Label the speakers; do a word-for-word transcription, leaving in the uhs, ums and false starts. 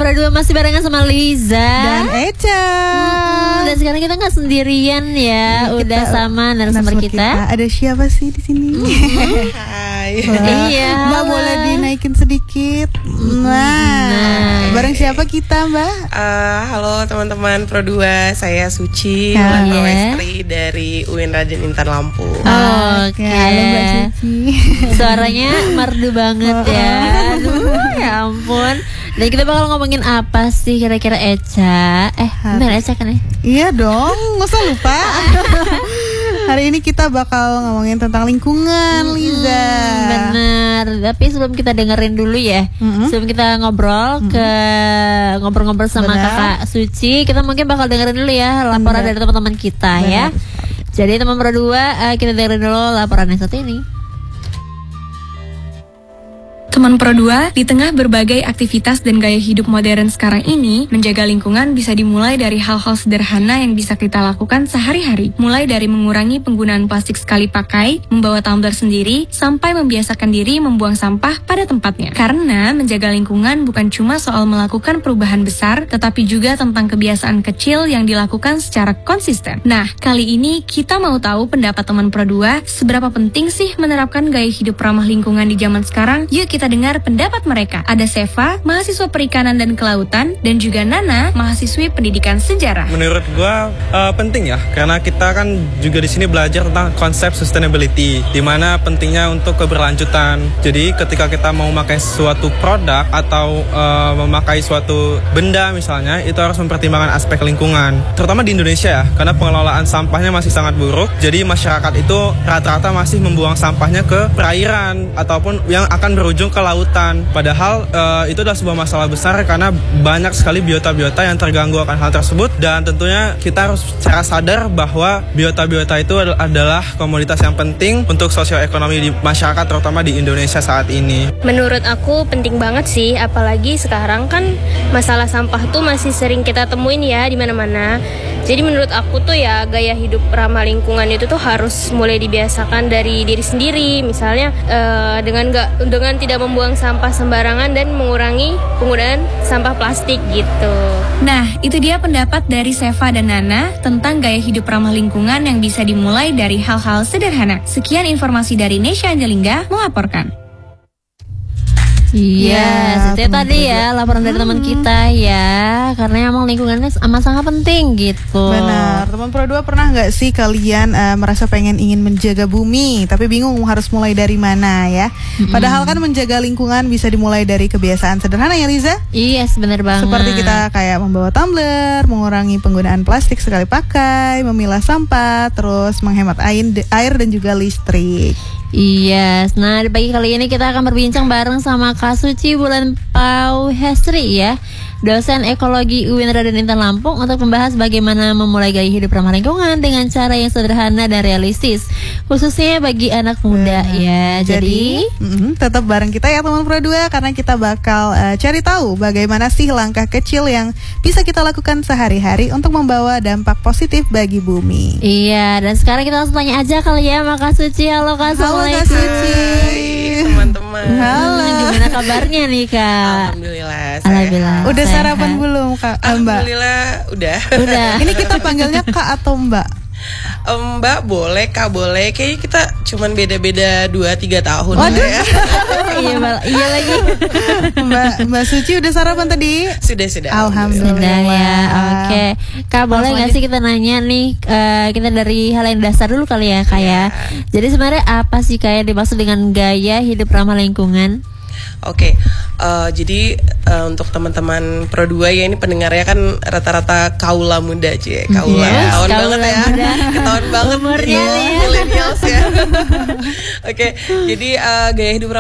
Speaker 1: berdua masih barengan sama Liza
Speaker 2: dan Eca.
Speaker 1: hmm, Dan sekarang kita nggak sendirian ya, kita, udah sama narasumber kita. kita.
Speaker 2: Ada siapa sih di sini?
Speaker 1: Mm-hmm.
Speaker 3: Hai.
Speaker 1: Iya.
Speaker 2: Mbak boleh dinaikin sedikit. Nah, nah. bareng siapa kita, Mbak?
Speaker 3: Uh, halo teman-teman Pro dua, saya Suci,
Speaker 1: oh,
Speaker 3: mahasiswi yeah. dari U I N Raden Intan Lampung.
Speaker 1: Oh, Oke. Okay.
Speaker 2: Halo Mbak Suci.
Speaker 1: Suaranya merdu banget ya. Aduh, ya ampun. Dan kita bakal ngomongin apa sih kira-kira Eca? Eh, benar Eca kan ya?
Speaker 2: Iya dong, masa lupa. Hari ini kita bakal ngomongin tentang lingkungan, Liza.
Speaker 1: Hmm, bener. Tapi sebelum kita dengerin dulu ya, mm-hmm. sebelum kita ngobrol mm-hmm. ke ngobrol-ngobrol sama bener. Kakak Suci, kita mungkin bakal dengerin dulu ya laporan bener. dari teman-teman kita bener. ya. Jadi teman berdua, uh, kita dengerin dulu laporan yang satu ini.
Speaker 4: Teman Pro dua, di tengah berbagai aktivitas dan gaya hidup modern sekarang ini, menjaga lingkungan bisa dimulai dari hal-hal sederhana yang bisa kita lakukan sehari-hari. Mulai dari mengurangi penggunaan plastik sekali pakai, membawa tumbler sendiri, sampai membiasakan diri membuang sampah pada tempatnya. Karena menjaga lingkungan bukan cuma soal melakukan perubahan besar, tetapi juga tentang kebiasaan kecil yang dilakukan secara konsisten. Nah, kali ini kita mau tahu pendapat teman Pro dua, seberapa penting sih menerapkan gaya hidup ramah lingkungan di zaman sekarang? Yuk kita Kita dengar pendapat mereka. Ada Seva, mahasiswa perikanan dan kelautan, dan juga Nana, mahasiswi pendidikan sejarah.
Speaker 5: Menurut gua uh, penting ya, karena kita kan juga di sini belajar tentang konsep sustainability, di mana pentingnya untuk keberlanjutan. Jadi ketika kita mau memakai suatu produk atau uh, memakai suatu benda misalnya, itu harus mempertimbangkan aspek lingkungan, terutama di Indonesia ya, karena pengelolaan sampahnya masih sangat buruk. Jadi masyarakat itu rata-rata masih membuang sampahnya ke perairan ataupun yang akan berujung ke lautan. Padahal uh, itu adalah sebuah masalah besar karena banyak sekali biota-biota yang terganggu akan hal tersebut, dan tentunya kita harus secara sadar bahwa biota-biota itu adalah komoditas yang penting untuk sosioekonomi di masyarakat, terutama di Indonesia saat ini.
Speaker 6: Menurut aku penting banget sih, apalagi sekarang kan masalah sampah tuh masih sering kita temuin ya di mana-mana. Jadi menurut aku tuh ya gaya hidup ramah lingkungan itu tuh harus mulai dibiasakan dari diri sendiri. Misalnya uh, dengan gak, dengan tidak membuang sampah sembarangan dan mengurangi penggunaan sampah plastik gitu.
Speaker 4: Nah, itu dia pendapat dari Seva dan Nana tentang gaya hidup ramah lingkungan yang bisa dimulai dari hal-hal sederhana. Sekian informasi dari Nesha Angelingga melaporkan.
Speaker 1: Iya, setiap tadi ya laporan dari hmm. teman kita ya, karena emang lingkungannya amat sangat penting gitu.
Speaker 2: Benar, teman Pro dua pernah nggak sih kalian uh, merasa pengen ingin menjaga bumi, tapi bingung harus mulai dari mana ya? Hmm. Padahal kan menjaga lingkungan bisa dimulai dari kebiasaan sederhana ya, Liza?
Speaker 1: Iya, yes, benar banget.
Speaker 2: Seperti kita kayak membawa tumbler, mengurangi penggunaan plastik sekali pakai, memilah sampah, terus menghemat air, air dan juga listrik.
Speaker 1: Iya, yes. Nah di pagi kali ini kita akan berbincang bareng sama Kak Suci Bulan Pau Hestri ya, dosen ekologi U I N Raden Intan Lampung, untuk membahas bagaimana memulai gaya hidup ramah lingkungan dengan cara yang sederhana dan realistis, khususnya bagi anak muda. Benar. Ya. Jadi,
Speaker 2: Jadi mm, tetap bareng kita ya teman Pro dua, karena kita bakal uh, cari tahu bagaimana sih langkah kecil yang bisa kita lakukan sehari-hari untuk membawa dampak positif bagi bumi.
Speaker 1: Iya, dan sekarang kita langsung tanya aja kali ya sama Kak Suci. Halo Kak,
Speaker 2: Halo Kak Suci.
Speaker 3: Hai teman-teman.
Speaker 2: Halo.
Speaker 1: Gimana kabarnya nih Kak?
Speaker 3: Alhamdulillah.
Speaker 1: Alhamdulillah.
Speaker 2: Udah
Speaker 1: sehat.
Speaker 2: Sarapan belum Kak?
Speaker 3: Alhamdulillah udah.
Speaker 1: Udah.
Speaker 2: Ini kita panggilnya Kak atau Mbak?
Speaker 3: Mbak boleh, Kak boleh. Kayaknya kita cuman beda-beda dua tiga tahun.
Speaker 2: Waduh
Speaker 3: ya.
Speaker 1: Iya, iya lagi.
Speaker 2: Mbak Mbak Suci udah sarapan tadi?
Speaker 3: Sudah, sudah.
Speaker 2: Alhamdulillah.
Speaker 1: Sudah ya. Oke. Okay. Kak boleh nggak sih kita nanya nih, uh, kita dari hal yang dasar dulu kali ya Kak ya. Jadi sebenarnya apa sih Kak yang dimaksud dengan gaya hidup ramah lingkungan?
Speaker 3: Oke, okay. uh, jadi uh, untuk teman-teman Pro dua ya, ini pendengarnya kan rata-rata kaula muda aja, kaula,
Speaker 1: yes,
Speaker 3: tahun
Speaker 1: kaula
Speaker 3: banget ya, ketahuan banget
Speaker 1: umurnya
Speaker 3: ya, millennials ya. Oke, okay. Jadi uh, gaya hidup